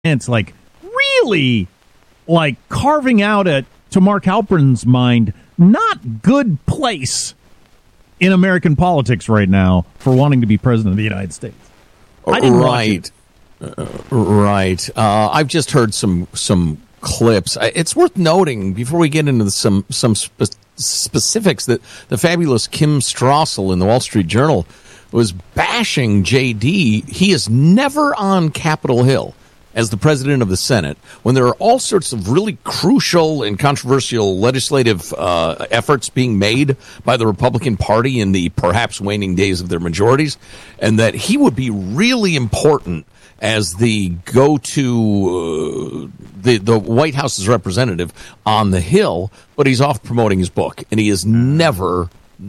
it's like really like carving out to Mark Halpern's mind, not good place in American politics right now for wanting to be president of the United States. I didn't watch it. Right. I've just heard some clips. It's worth noting before we get into some specifics that the fabulous Kim Strassel in the Wall Street Journal was bashing JD. He is never on Capitol Hill as the president of the Senate when there are all sorts of really crucial and controversial legislative efforts being made by the Republican Party in the perhaps waning days of their majorities, and that he would be really important as the go-to, the White House's representative on the Hill, but he's off promoting his book, and he is never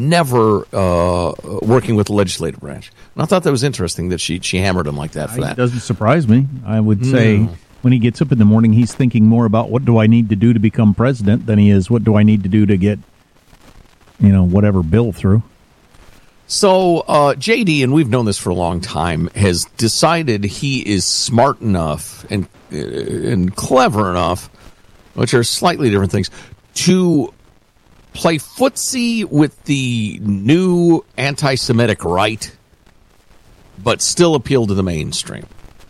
working with the legislative branch. And I thought that was interesting that she hammered him like that for that. It doesn't surprise me. I would say when he gets up in the morning, he's thinking more about what do I need to do to become president than he is what do I need to do to get, whatever bill through. So JD, and we've known this for a long time, has decided he is smart enough and clever enough, which are slightly different things, to play footsie with the new anti-Semitic right, but still appeal to the mainstream.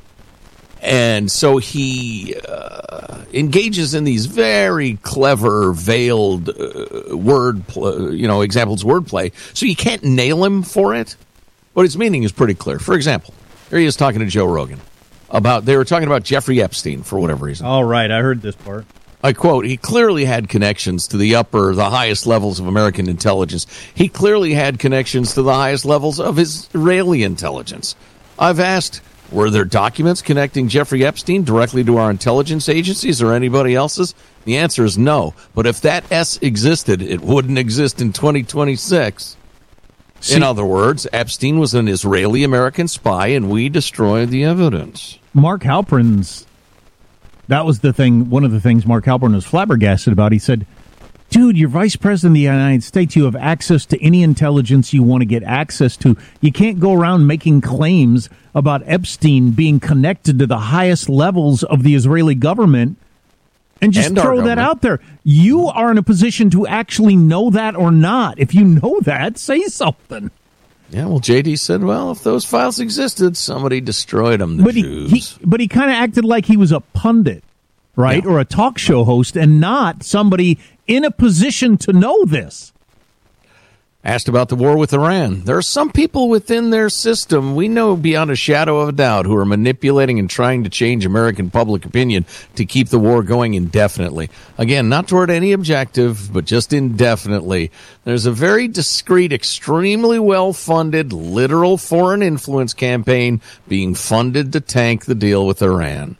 And so he engages in these very clever, veiled examples of wordplay. So you can't nail him for it, but his meaning is pretty clear. For example, here he is talking to Joe Rogan they were talking about Jeffrey Epstein for whatever reason. All right, I heard this part. I quote, he clearly had connections to the highest levels of American intelligence. He clearly had connections to the highest levels of Israeli intelligence. I've asked, were there documents connecting Jeffrey Epstein directly to our intelligence agencies or anybody else's? The answer is no. But if that S existed, it wouldn't exist in 2026. In other words, Epstein was an Israeli-American spy, and we destroyed the evidence. Mark Halpern's... That was the thing. One of the things Mark Halpern was flabbergasted about. He said, dude, you're vice president of the United States. You have access to any intelligence you want to get access to. You can't go around making claims about Epstein being connected to the highest levels of the Israeli government and just throw that out there. You are in a position to actually know that or not. If you know that, say something. Yeah, well, JD said, well, if those files existed, somebody destroyed them. But he kind of acted like he was a pundit, right? Yeah. Or a talk show host and not somebody in a position to know this. Asked about the war with Iran. There are some people within their system we know beyond a shadow of a doubt who are manipulating and trying to change American public opinion to keep the war going indefinitely. Again, not toward any objective, but just indefinitely. There's a very discreet, extremely well-funded, literal foreign influence campaign being funded to tank the deal with Iran.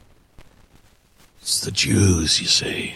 It's the Jews, you see.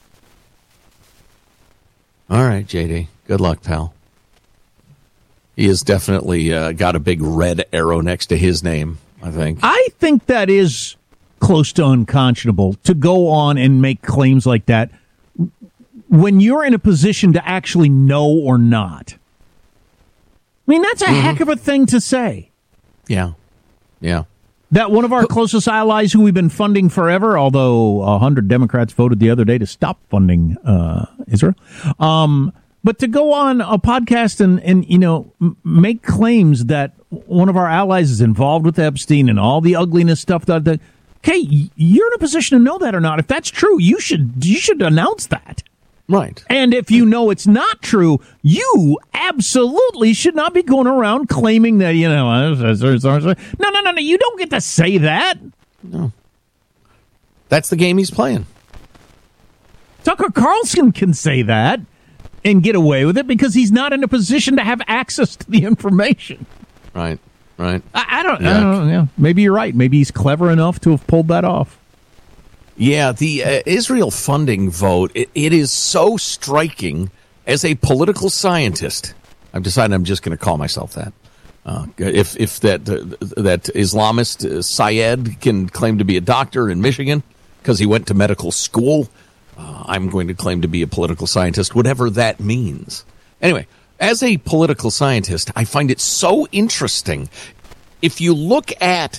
All right, JD. Good luck, pal. He has definitely got a big red arrow next to his name, I think. I think that is close to unconscionable to go on and make claims like that when you're in a position to actually know or not. I mean, that's a heck of a thing to say. Yeah. That one of our closest allies who we've been funding forever, although 100 Democrats voted the other day to stop funding Israel, but to go on a podcast and make claims that one of our allies is involved with Epstein and all the ugliness stuff okay, you're in a position to know that or not. If that's true, you should announce that. Right. And if you know it's not true, you absolutely should not be going around claiming that, no, you don't get to say that. No. That's the game he's playing. Tucker Carlson can say that and get away with it because he's not in a position to have access to the information. Right. I don't know. Yeah. Maybe you're right. Maybe he's clever enough to have pulled that off. Yeah, the Israel funding vote, it is so striking as a political scientist. I've decided I'm just going to call myself that. If that Islamist Syed can claim to be a doctor in Michigan because he went to medical school, I'm going to claim to be a political scientist, whatever that means. Anyway, as a political scientist, I find it so interesting. If you look at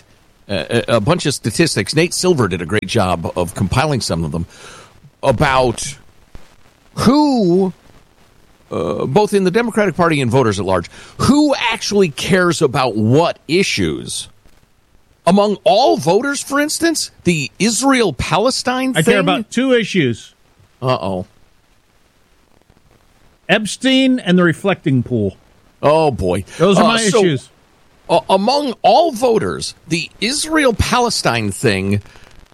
a bunch of statistics. Nate Silver did a great job of compiling some of them about who, both in the Democratic Party and voters at large, who actually cares about what issues. Among all voters, for instance, the Israel-Palestine thing. I care about two issues. Uh-oh. Epstein and the reflecting pool. Oh, boy. Those are my issues. Among all voters, the Israel-Palestine thing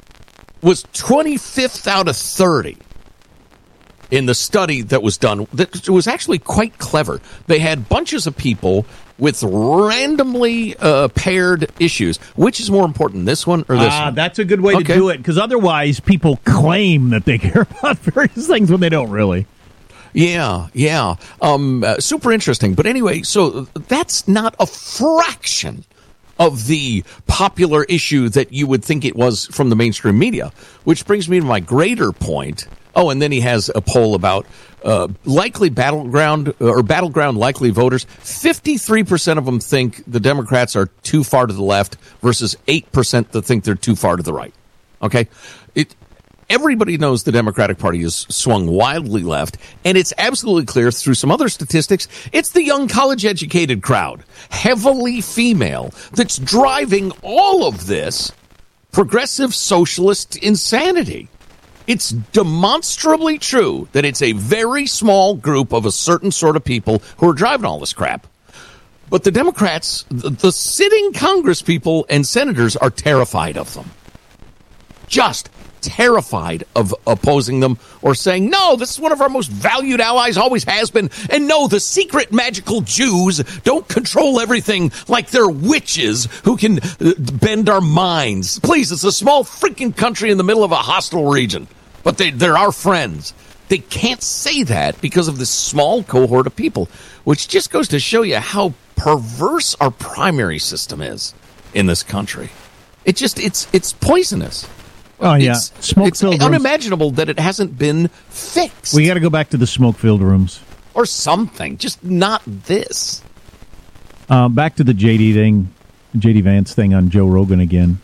was 25th out of 30 in the study that was done. That was actually quite clever. They had bunches of people with randomly paired issues. Which is more important, this one or this one? That's a good way to do it, because otherwise people claim that they care about various things when they don't really. Yeah. Super interesting. But anyway, so that's not a fraction of the popular issue that you would think it was from the mainstream media, which brings me to my greater point. Oh, and then he has a poll about likely battleground likely voters. 53% of them think the Democrats are too far to the left versus 8% that think they're too far to the right. Okay? Everybody knows the Democratic Party is swung wildly left, and it's absolutely clear through some other statistics, it's the young college-educated crowd, heavily female, that's driving all of this progressive socialist insanity. It's demonstrably true that it's a very small group of a certain sort of people who are driving all this crap. But the Democrats, the sitting Congress people and senators are terrified of them. Just terrified of opposing them or saying, no, this is one of our most valued allies, always has been, and no, the secret magical Jews don't control everything like they're witches who can bend our minds. Please, it's a small freaking country in the middle of a hostile region, but they're our friends. They can't say that because of this small cohort of people, which just goes to show you how perverse our primary system is in this country. It's poisonous. Oh, yeah. It's unimaginable that it hasn't been fixed. We got to go back to the smoke-filled rooms. Or something. Just not this. Back to the J.D. Vance thing on Joe Rogan again.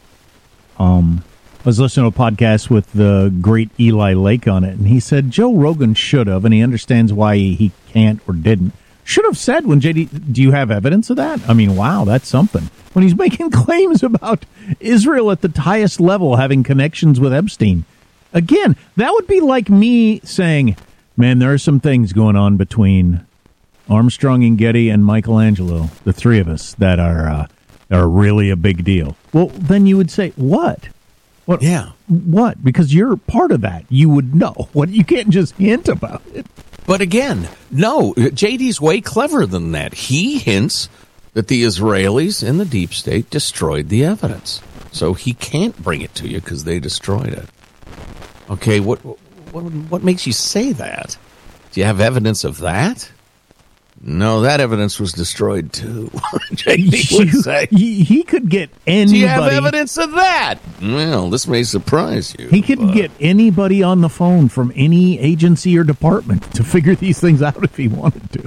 I was listening to a podcast with the great Eli Lake on it, and he said Joe Rogan should have, and he understands why he can't or didn't, should have said when J.D., do you have evidence of that? I mean, wow, that's something. When he's making claims about Israel at the highest level having connections with Epstein. Again, that would be like me saying, man, there are some things going on between Armstrong and Getty and Michelangelo, the three of us, that are really a big deal. Well, then you would say, what? What? Yeah. What? Because you're part of that. You would know. What? You can't just hint about it. But again, no, JD's way cleverer than that. He hints that the Israelis in the deep state destroyed the evidence. So he can't bring it to you because they destroyed it. Okay, what makes you say that? Do you have evidence of that? No, that evidence was destroyed too. JD would say. He could get anybody. Do you have evidence of that? Well, this may surprise you. He could get anybody on the phone from any agency or department to figure these things out if he wanted to.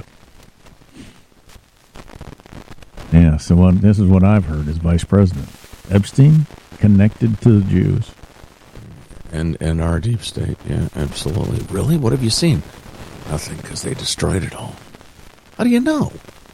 Yeah, so this is what I've heard as vice president. Epstein connected to the Jews. And our deep state, yeah, absolutely. Really? What have you seen? Nothing, because they destroyed it all. How do you know?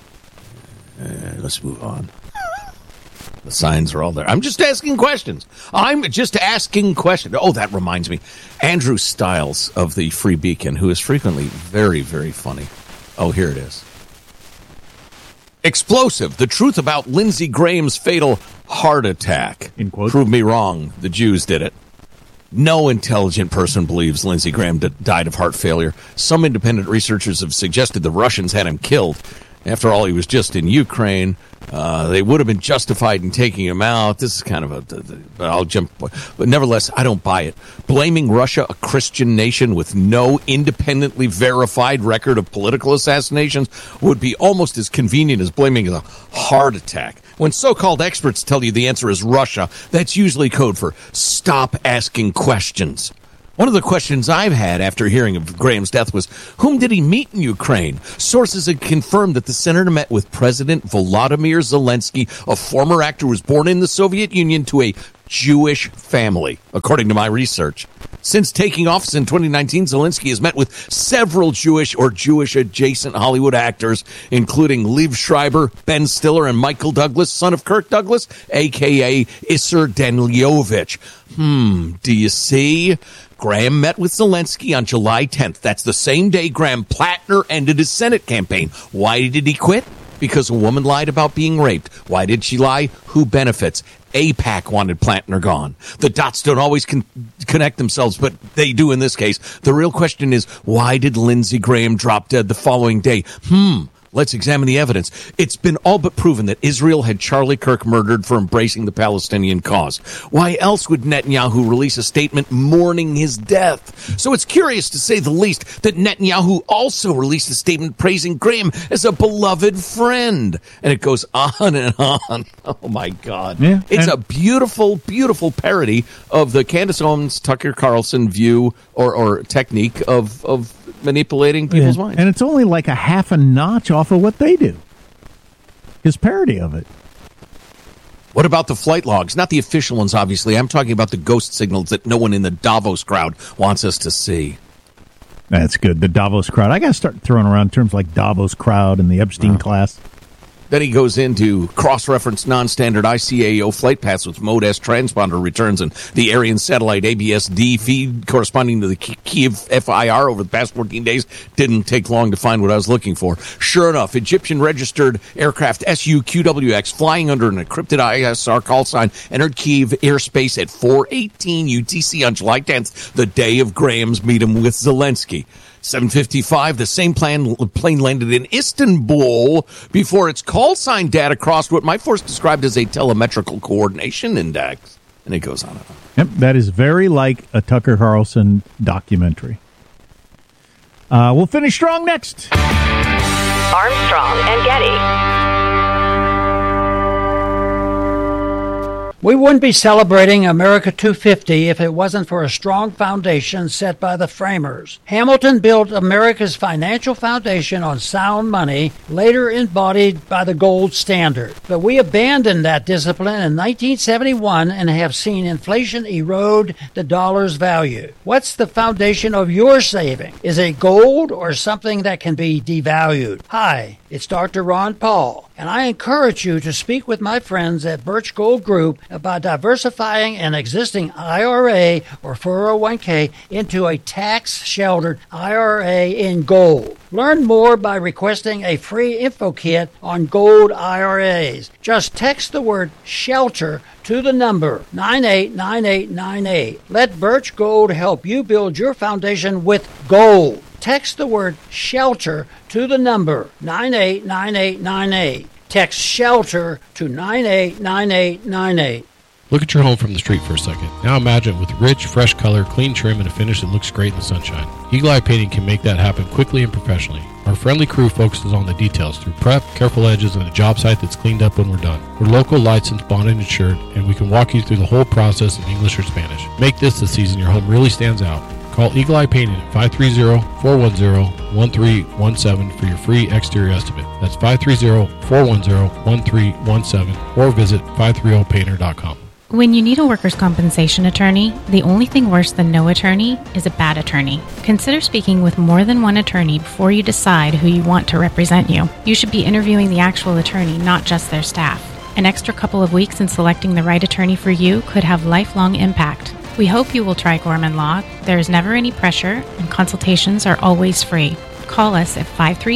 Let's move on. The signs are all there. I'm just asking questions. Oh, that reminds me. Andrew Stiles of the Free Beacon, who is frequently very, very funny. Oh, here it is. Explosive. The truth about Lindsey Graham's fatal heart attack. In quotes. Prove me wrong. The Jews did it. No intelligent person believes Lindsey Graham died of heart failure. Some independent researchers have suggested the Russians had him killed. After all, he was just in Ukraine. They would have been justified in taking him out. This is kind of I'll jump. But nevertheless, I don't buy it. Blaming Russia, a Christian nation with no independently verified record of political assassinations, would be almost as convenient as blaming a heart attack. When so-called experts tell you the answer is Russia, that's usually code for stop asking questions. One of the questions I've had after hearing of Graham's death was, whom did he meet in Ukraine? Sources had confirmed that the senator met with President Volodymyr Zelensky, a former actor who was born in the Soviet Union to a Jewish family, according to my research. Since taking office in 2019, Zelensky has met with several Jewish or Jewish-adjacent Hollywood actors, including Liev Schreiber, Ben Stiller, and Michael Douglas, son of Kirk Douglas, a.k.a. Isser Danilovich. Do you see? Graham met with Zelensky on July 10th. That's the same day Graham Plattner ended his Senate campaign. Why did he quit? Because a woman lied about being raped. Why did she lie? Who benefits? AIPAC wanted Plattner gone. The dots don't always connect themselves, but they do in this case. The real question is, why did Lindsey Graham drop dead the following day? Let's examine the evidence. It's been all but proven that Israel had Charlie Kirk murdered for embracing the Palestinian cause. Why else would Netanyahu release a statement mourning his death? So it's curious, to say the least, that Netanyahu also released a statement praising Graham as a beloved friend. And it goes on and on. Oh, my God. Yeah, it's a beautiful, beautiful parody of the Candace Owens, Tucker Carlson view or technique of manipulating people's minds. And it's only like a half a notch off of what they do. His parody of it. What about the flight logs? Not the official ones, obviously. I'm talking about the ghost signals that no one in the Davos crowd wants us to see. That's good. The Davos crowd. I got to start throwing around terms like Davos crowd and the Epstein class. Then he goes into cross-reference non-standard ICAO flight paths with Mode S transponder returns and the Ariane satellite ABS-D feed corresponding to the Kiev FIR over the past 14 days. Didn't take long to find what I was looking for. Sure enough, Egyptian-registered aircraft SU-QWX flying under an encrypted ISR call sign entered Kiev airspace at 4:18 UTC on July 10th, the day of Graham's meeting with Zelensky. 7:55, the same plane landed in Istanbul before its call sign data crossed what my force described as a telemetrical coordination index. And it goes on and on. Yep, that is very like a Tucker Carlson documentary. We'll finish strong next. Armstrong and Getty. We wouldn't be celebrating America 250 if it wasn't for a strong foundation set by the framers. Hamilton built America's financial foundation on sound money, later embodied by the gold standard. But we abandoned that discipline in 1971 and have seen inflation erode the dollar's value. What's the foundation of your saving? Is it gold or something that can be devalued? Hi, it's Dr. Ron Paul, and I encourage you to speak with my friends at Birch Gold Group about diversifying an existing IRA or 401k into a tax-sheltered IRA in gold. Learn more by requesting a free info kit on gold IRAs. Just text the word SHELTER to the number 989898. Let Birch Gold help you build your foundation with gold. Text the word SHELTER to the number 989898. Text SHELTER to 989898. Look at your home from the street for a second. Now imagine it with rich, fresh color, clean trim, and a finish that looks great in the sunshine. Eagle Eye Painting can make that happen quickly and professionally. Our friendly crew focuses on the details through prep, careful edges, and a job site that's cleaned up when we're done. We're local, licensed, bonded, and insured, and we can walk you through the whole process in English or Spanish. Make this the season your home really stands out. Call Eagle Eye Painting at 530-410-1317 for your free exterior estimate. That's 530-410-1317 or visit 530painter.com. When you need a workers' compensation attorney, the only thing worse than no attorney is a bad attorney. Consider speaking with more than one attorney before you decide who you want to represent you. You should be interviewing the actual attorney, not just their staff. An extra couple of weeks in selecting the right attorney for you could have lifelong impact. We hope you will try Gorman Law. There is never any pressure, and consultations are always free. Call us at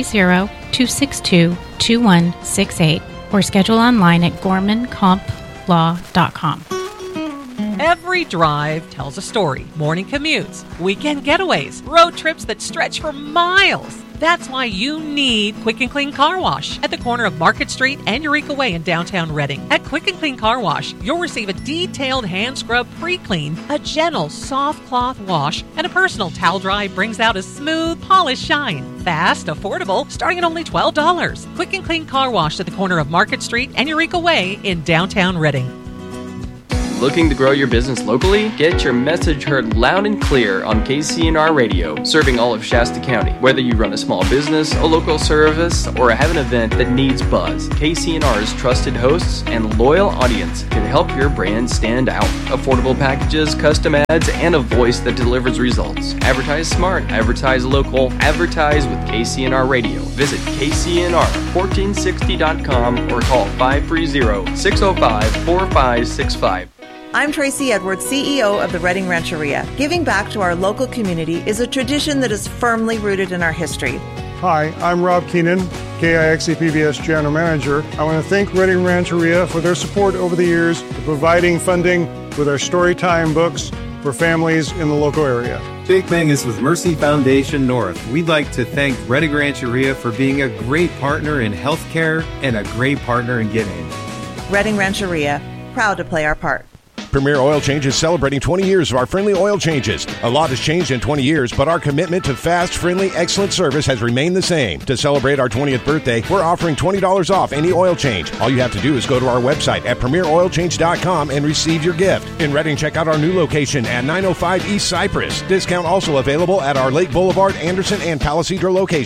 530-262-2168 or schedule online at gormankomplaw.com. Every drive tells a story. Morning commutes, weekend getaways, road trips that stretch for miles. That's why you need Quick and Clean Car Wash at the corner of Market Street and Eureka Way in downtown Reading. At Quick and Clean Car Wash, you'll receive a detailed hand scrub pre-clean, a gentle soft cloth wash, and a personal towel dry brings out a smooth, polished shine. Fast, affordable, starting at only $12. Quick and Clean Car Wash at the corner of Market Street and Eureka Way in downtown Reading. Looking to grow your business locally? Get your message heard loud and clear on KCNR Radio, serving all of Shasta County. Whether you run a small business, a local service, or have an event that needs buzz, KCNR's trusted hosts and loyal audience can help your brand stand out. Affordable packages, custom ads, and a voice that delivers results. Advertise smart, advertise local, advertise with KCNR Radio. Visit KCNR1460.com or call 530-605-4565. I'm Tracy Edwards, CEO of the Redding Rancheria. Giving back to our local community is a tradition that is firmly rooted in our history. Hi, I'm Rob Keenan, KIXE PBS General Manager. I want to thank Redding Rancheria for their support over the years, providing funding with our Storytime books for families in the local area. Jake Mangus with Mercy Foundation North. We'd like to thank Redding Rancheria for being a great partner in healthcare and a great partner in giving. Redding Rancheria, proud to play our part. Premier Oil Change is celebrating 20 years of our friendly oil changes. A lot has changed in 20 years, but our commitment to fast, friendly, excellent service has remained the same. To celebrate our 20th birthday, we're offering $20 off any oil change. All you have to do is go to our website at premieroilchange.com and receive your gift. In Redding, check out our new location at 905 East Cypress. Discount also available at our Lake Boulevard, Anderson, and Palisadro locations.